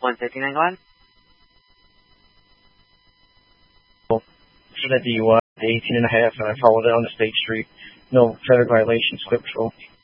159, go ahead. For the DUI, 18 and a half, and I followed it on the state street. No traffic violation, slip patrol.